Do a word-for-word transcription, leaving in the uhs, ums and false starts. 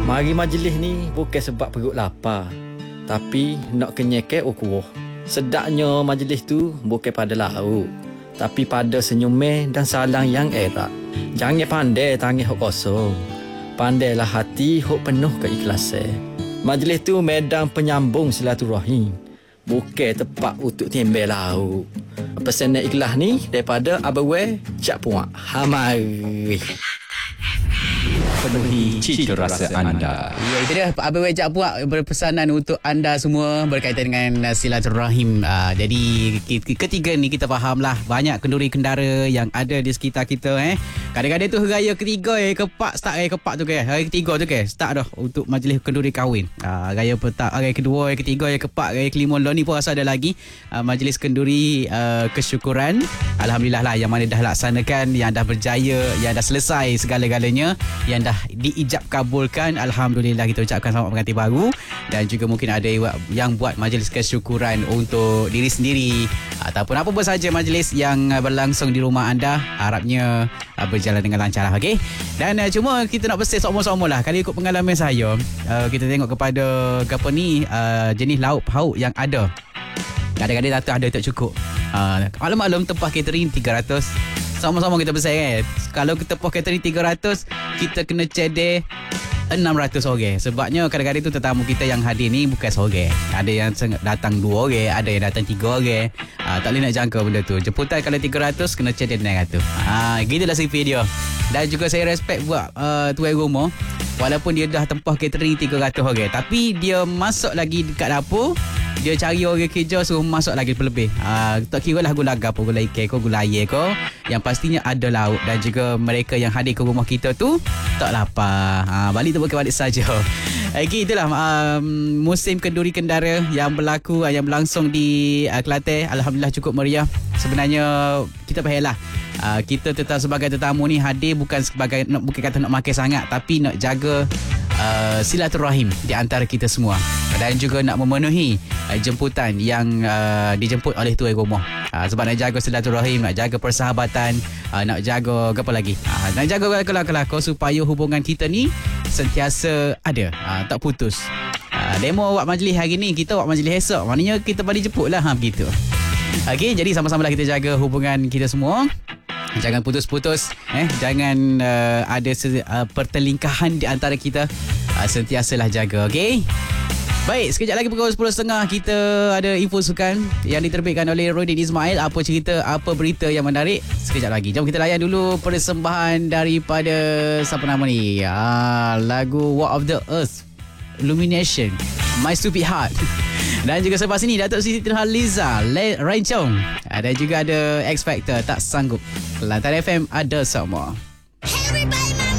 Mari majlis ni bukan sebab perut lapar, tapi nak kenyekek ukuh. Sedaknya majlis tu bukan pada lauk, tapi pada senyuman dan salang yang erat. Jangan pandai tangan hok kosong, pandailah hati hok penuh keikhlasan. Majlis tu medan penyambung silaturahim, bukan tempat untuk timbel lauk. Pesanan ikhlas ni daripada Abawe Cak Puak. Hamari penuhi cita rasa anda. Ya, itu dia Abang Wajak Puak berpesanan untuk anda semua berkaitan dengan silaturahim. Uh, jadi ketiga ni kita fahamlah banyak kenduri kendara yang ada di sekitar kita eh. Kadang-kadang tu raya ketiga eh kepak start raya kepak tu ke. Hari ketiga tu ke start dah untuk majlis kenduri kahwin. Uh, raya petak raya kedua, raya ketiga, raya kepak, raya kelima lah ni pun rasa ada lagi uh, majlis kenduri uh, kesyukuran. Alhamdulillah lah yang mana dah laksanakan, yang dah berjaya, yang dah selesai segala-galanya, yang dah diijab kabulkan. Alhamdulillah kita ucapkan selamat pengantin baru. Dan juga mungkin ada yang buat majlis kesyukuran untuk diri sendiri ataupun apa pun saja majlis yang berlangsung di rumah anda, harapnya uh, berjalan dengan lancar lah. Okay? Dan uh, cuma kita nak bersih sokmo-sokmo lah. Kalau ikut pengalaman saya, uh, kita tengok kepada apa ni uh, jenis lauk pauk yang ada, kadang-kadang data ada tak cukup. uh, Maklum-maklum tempah catering tiga ratus, sama-sama kita besar kan. Kalau kita poh catering tiga ratus, kita kena cedek enam ratus orang. Sebabnya kadang-kadang tu tetamu kita yang hadir ni bukan seorang. Ada yang datang dua orang, ada yang datang tiga orang. Ha, tak boleh nak jangka benda tu. Jemputan kalau tiga ratus, kena cedek enam ratus. Ha, gitulah C V dia. Dan juga saya respect buat uh, tuan rumah. Walaupun dia dah tempah catering tiga ratus orang, tapi dia masuk lagi dekat dapur. Dia cari orang kerja suruh masuk lagi lebih. Ah, tak kira lah gula gapo, gula ikan ko, gula air ko. Yang pastinya ada lauk. Dan juga mereka yang hadir ke rumah kita tu tak lapar. Ah, balik tu bukan balik saja. Okay, itulah um, musim kenduri kendara yang berlaku, yang berlangsung di uh, Kelantan. Alhamdulillah cukup meriah. Sebenarnya kita pahala. Uh, kita tetap sebagai tetamu ni hadir bukan sebagai nak, bukan kata nak makan sangat, tapi nak jaga uh, silaturahim di antara kita semua, dan juga nak memenuhi uh, jemputan yang uh, dijemput oleh tuan rumah. Uh, sebab nak jaga silaturahim, nak jaga persahabatan, uh, nak jaga apa lagi? Uh, nak jaga kelakar-kelakar supaya hubungan kita ni sentiasa ada, uh, tak putus. Uh, demo buat majlis hari ni, kita buat majlis esok, maknanya kita balik jemput lah, ha, begitu. Okey, jadi sama-sama lah kita jaga hubungan kita semua. Jangan putus-putus, eh jangan uh, ada se- uh, pertelingkahan di antara kita. Uh, sentiasalah jaga, okey? Baik, sekejap lagi pukul sepuluh tiga puluh kita ada info sukan yang diterbitkan oleh Rodin Ismail. Apa cerita, apa berita yang menarik? Sekejap lagi. Jom kita layan dulu persembahan daripada siapa nama ni? Ah, lagu War of the Earth, Illumination, My Stupid Heart. Dan juga selepas ini Datuk Siti Nurhaliza, Rain Chong. Dan juga ada X Factor, Tak Sanggup. Kelantan F M ada semua. Everybody